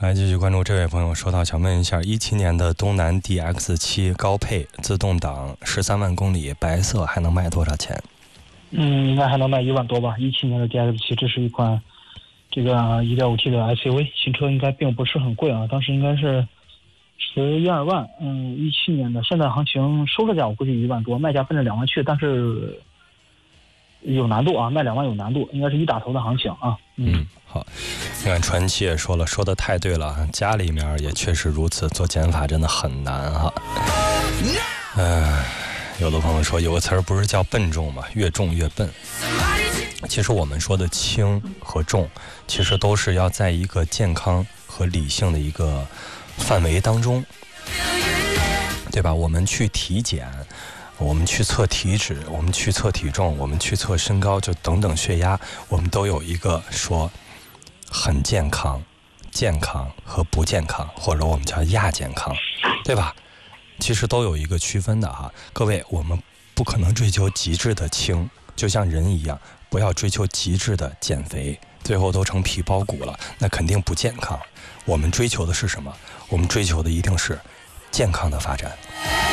来继续关注这位朋友说到，想问一下，17年的东南 DX7 高配自动挡13万公里，白色还能卖多少钱？ 应该还能卖1万多吧。17年的 DX7，这是一款这个 1.5T 的 SUV， 新车应该并不是很贵啊，当时应该是11-12万。17年的，现在行情收车价我估计1万多，卖价奔着2万去，但是有难度啊，卖2万有难度，应该是一打头的行情啊。 好，你看传奇也说了，说的太对了，家里面也确实如此，做减法真的很难哈。有的朋友说有个词儿不是叫笨重吗？越重越笨。其实我们说的轻和重，其实都是要在一个健康和理性的一个范围当中，对吧？我们去体检，我们去测体脂，我们去测体重，我们去测身高，就等等血压，我们都有一个说很健康、健康和不健康，或者我们叫亚健康，对吧？其实都有一个区分的哈。各位，我们不可能追求极致的轻，就像人一样，不要追求极致的减肥，最后都成皮包骨了，那肯定不健康。我们追求的是什么？我们追求的一定是健康的发展。